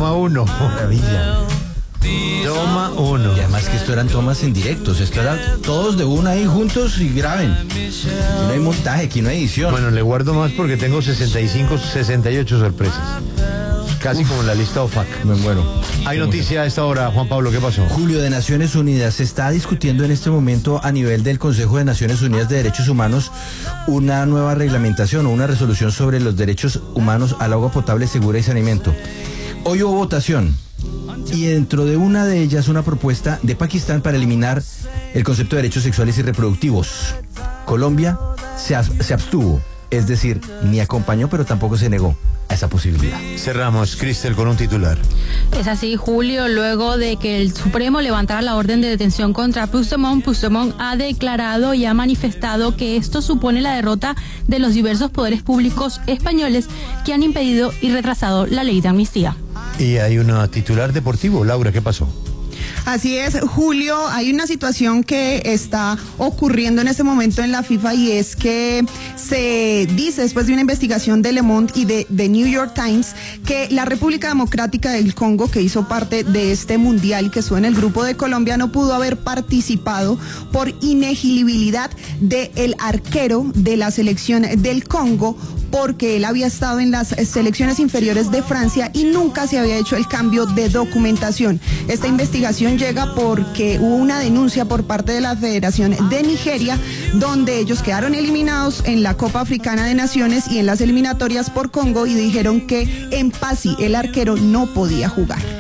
Toma uno. Maravilla. Toma uno. Y además que esto eran tomas en directos, esto era todos de una ahí juntos y graben. Aquí no hay montaje, aquí no hay edición. Bueno, le guardo más porque tengo 65, 68 sorpresas. Casi como en la lista OFAC. Me muero. Hay noticia a esta hora, Juan Pablo, ¿qué pasó? Julio, de Naciones Unidas, se está discutiendo en este momento a nivel del Consejo de Naciones Unidas de Derechos Humanos una nueva reglamentación o una resolución sobre los derechos humanos al agua potable, segura y saneamiento. Hoy hubo votación y dentro de una de ellas una propuesta de Pakistán para eliminar el concepto de derechos sexuales y reproductivos. Colombia se abstuvo, es decir, ni acompañó pero tampoco se negó a esa posibilidad. Cerramos, Cristel, con un titular. Es así, Julio, luego de que el Supremo levantara la orden de detención contra Puigdemont ha declarado y ha manifestado que esto supone la derrota de los diversos poderes públicos españoles que han impedido y retrasado la ley de amnistía. Y hay una titular deportivo. Laura, ¿qué pasó? Así es, Julio, hay una situación que está ocurriendo en este momento en la FIFA y es que se dice, después de una investigación de Le Monde y de New York Times, que la República Democrática del Congo, que hizo parte de este mundial, que estuvo en el grupo de Colombia, no pudo haber participado por inelegibilidad del arquero de la selección del Congo, porque él había estado en las selecciones inferiores de Francia y nunca se había hecho el cambio de documentación. Esta investigación llega porque hubo una denuncia por parte de la Federación de Nigeria, donde ellos quedaron eliminados en la Copa Africana de Naciones y en las eliminatorias por Congo y dijeron que Mpasi, el arquero, no podía jugar.